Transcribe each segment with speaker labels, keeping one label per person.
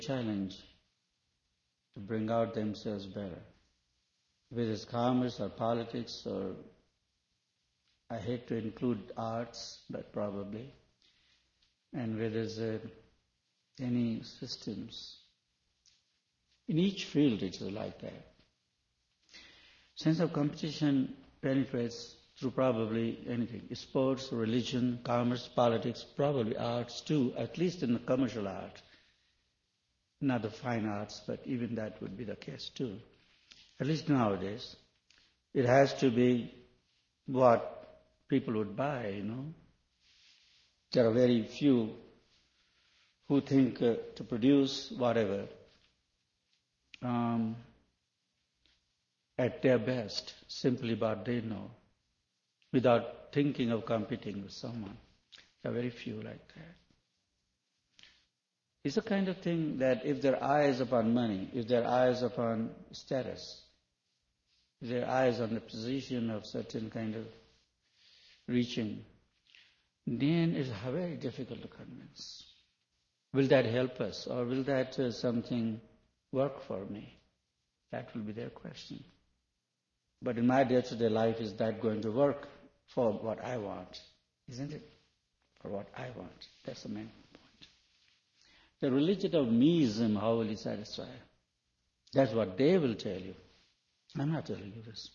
Speaker 1: challenge to bring out themselves better. Whether it's commerce or politics or I hate to include arts, but probably, and whether there's any systems. In each field it is like that. Sense of competition penetrates through probably anything. Sports, religion, commerce, politics, probably arts too, at least in the commercial art. Not the fine arts, but even that would be the case too. At least nowadays. It has to be what people would buy, There are very few who think to produce whatever at their best, simply what they know, without thinking of competing with someone. There are very few like that. It's a kind of thing that if their eye is upon money, if their eye is upon status, if their eye is on the position of certain kind of reaching, then it's very difficult to convince. Will that help us, or will that something work for me? That will be their question. But in my day-to-day life, is that going to work for what I want? Isn't it? For what I want. That's the main point. The religion of meism, how will you satisfy? That's what they will tell you. I'm not telling you this.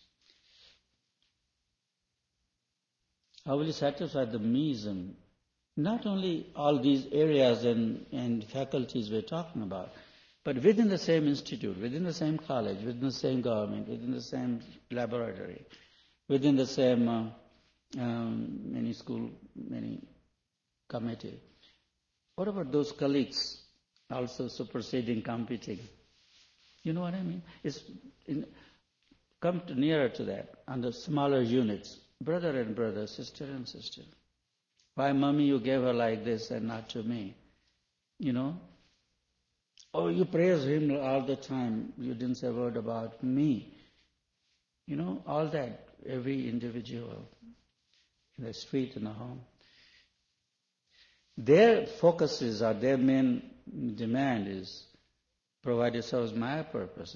Speaker 1: How will you satisfy the meism? Not only all these areas and faculties we're talking about, but within the same institute, within the same college, within the same government, within the same laboratory, within the same many school, many committee. What about those colleagues also superseding, competing? You know what I mean? Come nearer to that, on the smaller units, brother and brother, sister and sister. Why, mommy, you gave her like this and not to me? Oh, you praise him all the time. You didn't say a word about me. All that, every individual in the street, in the home. Their focuses or their main demand is, provide yourselves my purpose,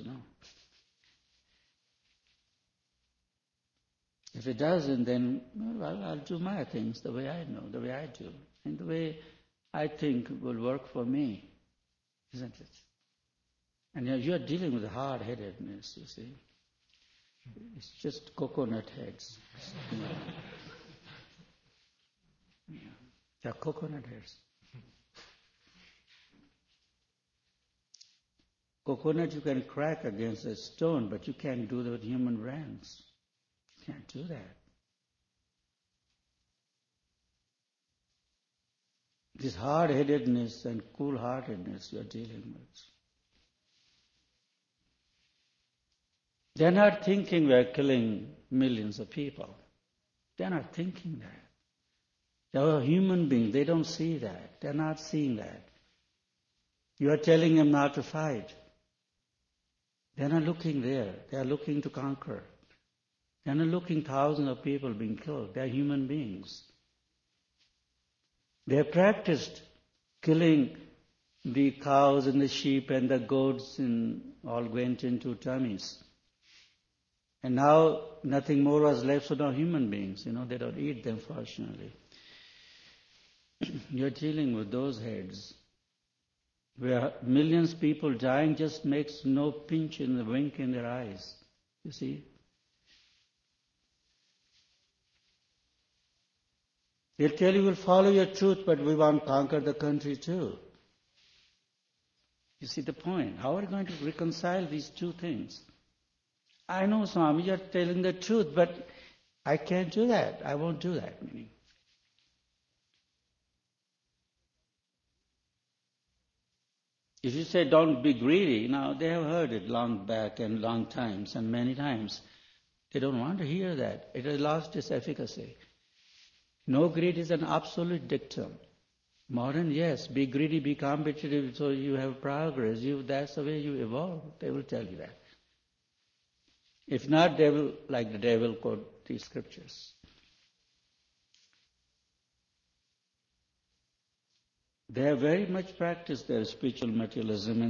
Speaker 1: If it doesn't, then I'll do my things the way I know, the way I do, and the way I think will work for me, isn't it? And you're dealing with hard-headedness, you see. It's just coconut heads. They're coconut heads. Coconut you can crack against a stone, but you can't do that with human brains. You can't do that. This hard-headedness and cool-heartedness you're dealing with. They're not thinking we're killing millions of people. They're not thinking that. They're human beings. They don't see that. They're not seeing that. You are telling them not to fight. They're not looking there. They're looking to conquer. They're not looking thousands of people being killed. They're human beings. They have practiced killing the cows and the sheep and the goats and all went into tummies. And now nothing more was left for the human beings. They don't eat them, fortunately. You're dealing with those heads where millions of people dying just makes no pinch in the wink in their eyes. You see? They'll tell you, we'll follow your truth, but we want to conquer the country too. You see the point? How are you going to reconcile these two things? I know, Swami, you're telling the truth, but I can't do that. I won't do that. If you say, don't be greedy, now they have heard it long back and long times and many times. They don't want to hear that. It has lost its efficacy. No greed is an absolute dictum. Modern, yes, be greedy, be competitive, so you have progress. That's the way you evolve. They will tell you that. If not, they will, like the devil, quote these scriptures. They have very much practiced their spiritual materialism